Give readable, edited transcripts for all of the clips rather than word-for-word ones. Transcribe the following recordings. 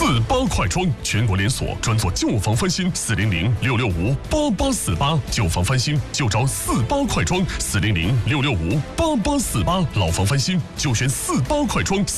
48快装，全国连锁，专做旧房翻新，400-665-8848，旧房翻新就找48快装，400-665-8848，老房翻新就选48快装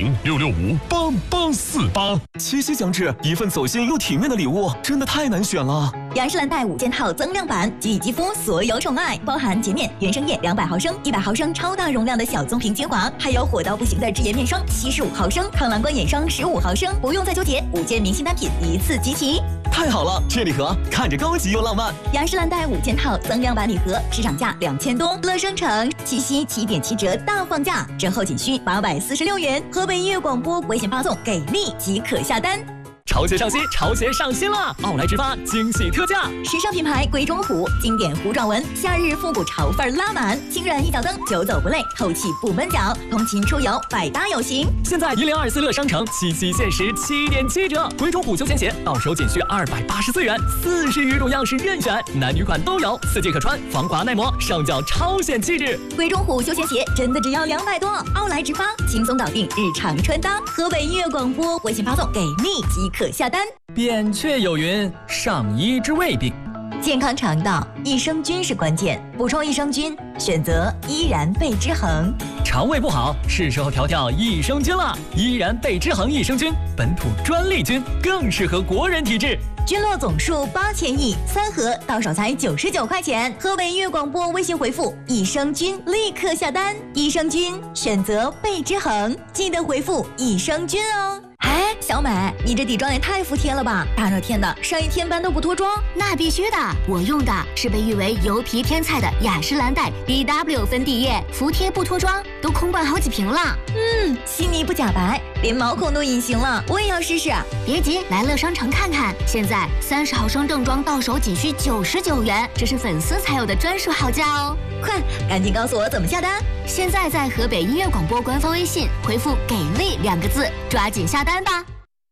，400-665-8848。 七夕将至，一份走心又体面的礼物，真的太难选了。 雅诗兰黛5件套增量版，给予肌肤所有宠爱，包含洁面、原生液200毫升、100毫升超大容量的小棕瓶精华，还有火到不行的智颜面霜75毫升、抗蓝光眼霜15毫升，不用再纠结，5件明星单品一次集齐。 太好了，这礼盒看着高级又浪漫。 雅诗兰黛5件套增量版礼盒，市场价2000多，乐商城七夕7.7折大放价，折后仅需846元。河北音乐广播微信发送给力即可下单。 潮鞋上新，潮鞋上新了！奥莱直发惊喜特价， 时尚品牌贵中虎经典弧状纹，夏日复古潮范拉满，轻软一脚蹬，久走不累，透气不闷脚，通勤出游百搭有型。 现在1024乐商城七夕限时7.7折，贵中虎休闲鞋到手仅需284元，40余种样式任选，男女款都有，4季可穿，防滑耐磨，上脚超显气质。 贵中虎休闲鞋真的只要200多，奥莱直发轻松搞定日常穿搭。河北音乐广播微信发送给力即可下单。 扁鹊有云：上医之未病。 健康肠道，益生菌是关键，补充益生菌，选择依然贝之恒。 肠胃不好，是时候调调益生菌了。依然贝之恒益生菌，本土专利菌，更适合国人体质。 菌落总数8000亿，3盒到手才99块钱。河北音乐广播微信回复益生菌，立刻下单。益生菌选择贝之恒，记得回复益生菌哦。哎，小美，你这底妆也太服帖了吧！大热天的，上一天班都不脱妆？ 那必须的，我用的是被誉为油皮天菜的雅诗兰黛 BW 粉底液，服帖不脱妆，都空灌好几瓶了。 细腻不假白，连毛孔都隐形了，我也要试试。 别急，来乐商城看看，现在30毫升正装到手仅需99元，这是粉丝才有的专属好价哦！ 快，赶紧告诉我怎么下单！ 现在在河北音乐广播官方微信回复“给力”2个字，抓紧下单吧！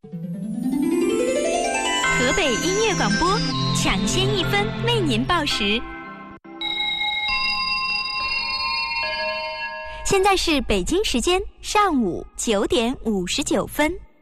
河北音乐广播，抢先1分为您报时。现在是北京时间上午9点59分。